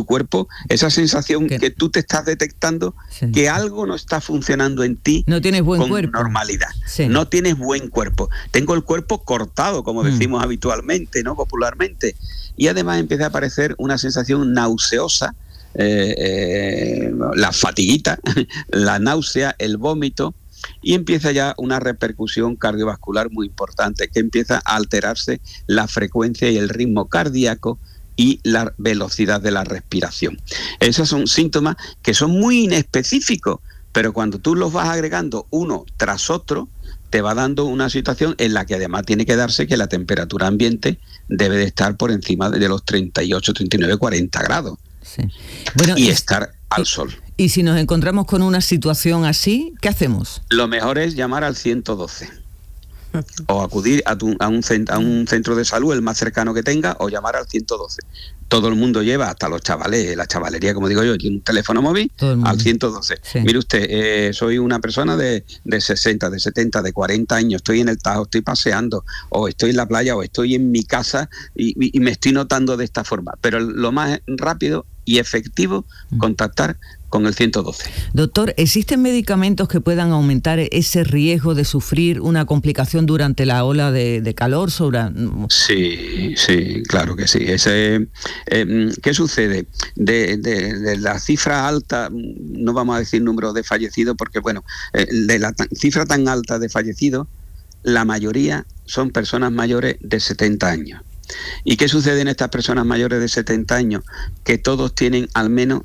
tu cuerpo, esa sensación que tú te estás detectando, que algo no está funcionando en ti, no tienes buen con cuerpo, normalidad. No tienes buen cuerpo. Tengo el cuerpo cortado, como decimos habitualmente, ¿no? Popularmente. Y además empieza a aparecer una sensación nauseosa, la fatiguita, la náusea, el vómito, y empieza ya una repercusión cardiovascular muy importante, que empieza a alterarse la frecuencia y el ritmo cardíaco y la velocidad de la respiración. Esos son síntomas que son muy inespecíficos, pero cuando tú los vas agregando uno tras otro, te va dando una situación en la que además tiene que darse que la temperatura ambiente debe de estar por encima de los 38, 39, 40 grados. Sí. Bueno, y estar al sol. Y si nos encontramos con una situación así, ¿qué hacemos? Lo mejor es llamar al 112 o acudir a un centro de salud, el más cercano que tenga, o llamar al 112. Todo el mundo lleva, hasta los chavales, la chavalería, como digo yo, tiene un teléfono móvil al 112. Sí. Mire usted, soy una persona de 60, de 70, de 40 años, estoy en el Tajo, estoy paseando, o estoy en la playa, o estoy en mi casa y me estoy notando de esta forma. Pero lo más rápido y efectivo, contactar con el 112. Doctor, ¿existen medicamentos que puedan aumentar ese riesgo de sufrir una complicación durante la ola de calor? Sí, claro que sí. ¿Qué sucede? De la cifra alta, no vamos a decir número de fallecidos, porque de la cifra tan alta de fallecidos, la mayoría son personas mayores de 70 años. ¿Y qué sucede en estas personas mayores de 70 años? Que todos tienen al menos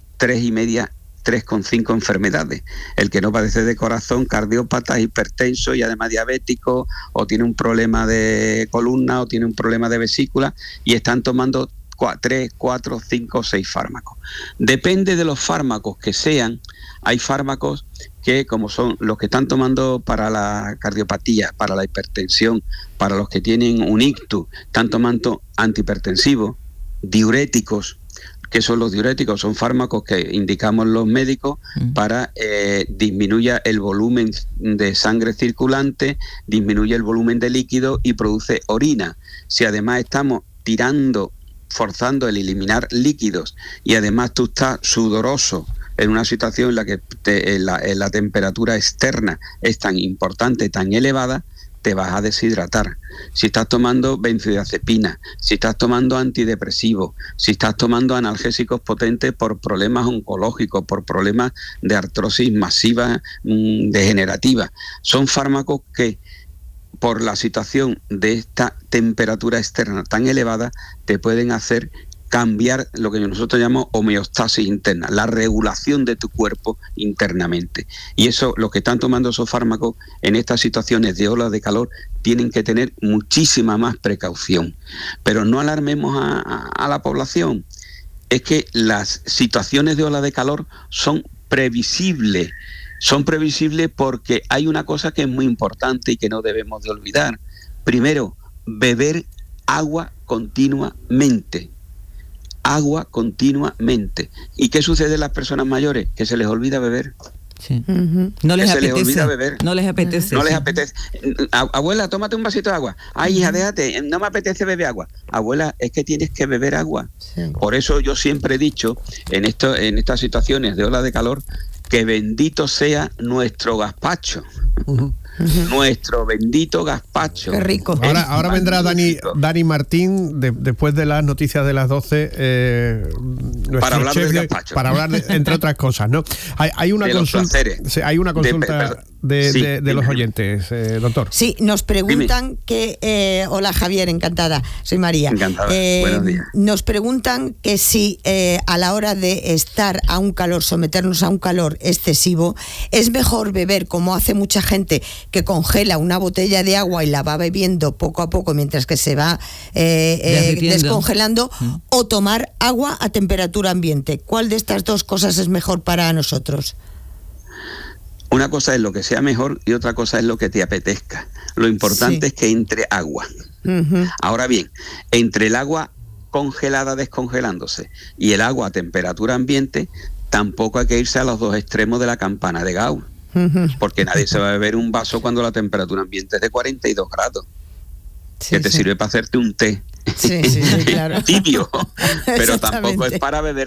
3,5 enfermedades. El que no padece de corazón, cardiópata, hipertenso y además diabético, o tiene un problema de columna, o tiene un problema de vesícula, y están tomando 3, 4, 5, 6 fármacos. Depende de los fármacos que sean. Hay fármacos que, como son los que están tomando para la cardiopatía, para la hipertensión, para los que tienen un ictus, están tomando antihipertensivos, diuréticos. ¿Qué son los diuréticos? Son fármacos que indicamos los médicos para disminuya el volumen de sangre circulante, disminuye el volumen de líquido y produce orina. Si además estamos forzando el eliminar líquidos, y además tú estás sudoroso, en una situación en la que la temperatura externa es tan importante, tan elevada, te vas a deshidratar. Si estás tomando benzodiazepina, si estás tomando antidepresivos, si estás tomando analgésicos potentes por problemas oncológicos, por problemas de artrosis masiva degenerativa, son fármacos que, por la situación de esta temperatura externa tan elevada, te pueden hacer cambiar lo que nosotros llamamos homeostasis interna, la regulación de tu cuerpo internamente. Y eso, los que están tomando esos fármacos en estas situaciones de olas de calor, tienen que tener muchísima más precaución. Pero no alarmemos a la población. Es que las situaciones de olas de calor son previsibles. Son previsibles porque hay una cosa que es muy importante y que no debemos de olvidar. Primero, beber agua continuamente. Agua continuamente. ¿Y qué sucede en las personas mayores? Que se les olvida beber. Sí. No les apetece. Les olvida beber. No les apetece. No les apetece. Abuela, tómate un vasito de agua. Ay, hija, déjate, no me apetece beber agua. Abuela, es que tienes que beber agua. Sí. Por eso yo siempre he dicho, en estas situaciones de ola de calor, que bendito sea nuestro gazpacho. Nuestro bendito gazpacho. Qué rico. Ahora vendrá Dani Martín, después de las noticias de las 12, para hablar del gazpacho. Para hablar, entre otras cosas, ¿no? Hay una consulta de los oyentes, doctor. Sí, nos preguntan que... hola, Javier, encantada. Soy María. Encantada. Buenos días. Nos preguntan que si a la hora de estar a un calor, someternos a un calor excesivo, es mejor beber, como hace mucha gente, que congela una botella de agua y la va bebiendo poco a poco mientras que se va descongelando, o tomar agua a temperatura ambiente. ¿Cuál de estas dos cosas es mejor para nosotros? Una cosa es lo que sea mejor y otra cosa es lo que te apetezca. Lo importante es que entre agua. Ahora bien, entre el agua congelada descongelándose y el agua a temperatura ambiente, tampoco hay que irse a los dos extremos de la campana de Gauss. Porque nadie se va a beber un vaso cuando la temperatura ambiente es de 42 grados. Que te sirve para hacerte un té. Claro. Tibio. Pero tampoco es para beber